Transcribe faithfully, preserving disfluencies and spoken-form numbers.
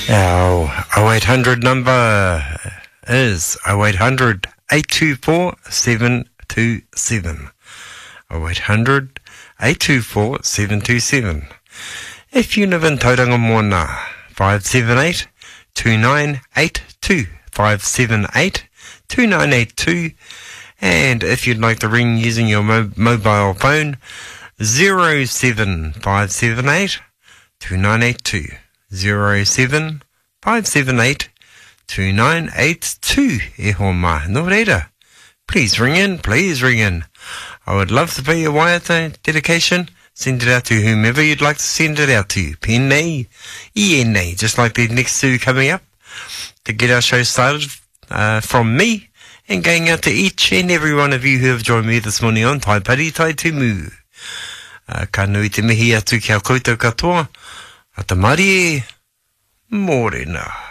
Our oh eight hundred number is oh eight hundred, eight two four, seven two seven. oh eight hundred, eight two four, seven two seven. If you live in Tauranga Moana, five seven eight, two nine eight two. five seven eight, two nine eight two. And if you'd like to ring using your mo- mobile phone, zero seven five seven eight, two nine eight two. zero seven five seven eight, two nine eight two. E homa, no reira. Please ring in, please ring in. I would love to pay your waiata dedication. Send it out to whomever you'd like to send it out to. Pene, E N A, just like the next two coming up. To get our show started uh, from me and going out to each and every one of you who have joined me this morning on Tai Pari Tai Tumu. Uh, ka nui te mihi atu kia koutou katoa. A te mari e, morena.